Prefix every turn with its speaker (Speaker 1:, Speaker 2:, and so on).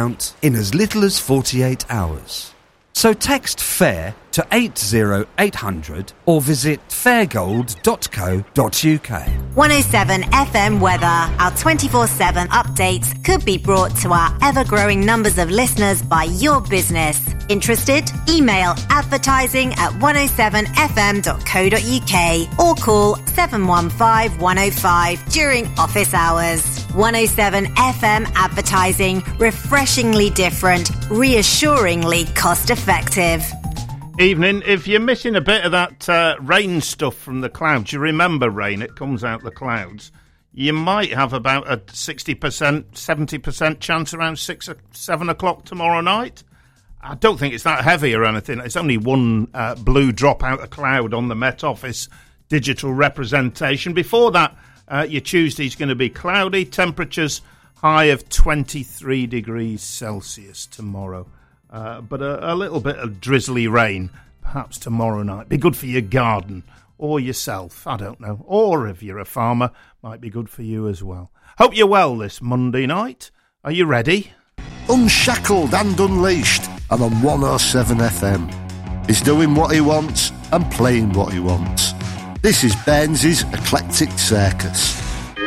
Speaker 1: account in as little as 48 hours. So text FAIR to 80800 or visit fairgold.co.uk.
Speaker 2: 107 FM weather. Our 24/7 updates could be brought to our ever-growing numbers of listeners by your business. Interested? Email advertising@107fm.co.uk or call 715 105 during office hours. 107 FM advertising. Refreshingly different, reassuringly cost-effective.
Speaker 3: Evening. If you're missing a bit of that rain stuff from the clouds, you remember rain, it comes out the clouds. You might have about a 60%, 70% chance around 6 or 7 o'clock tomorrow night. I don't think it's that heavy or anything. It's only one blue drop out of cloud on the Met Office digital representation. Before that, your Tuesday's going to be cloudy. Temperatures high of 23 degrees Celsius tomorrow. But a little bit of drizzly rain, perhaps tomorrow night. Be good for your garden or yourself, I don't know. Or if you're a farmer, might be good for you as well. Hope you're well this Monday night. Are you ready?
Speaker 4: Unshackled and unleashed, and on 107 FM. He's doing what he wants and playing what he wants. This is Baines's Eclectic Circus.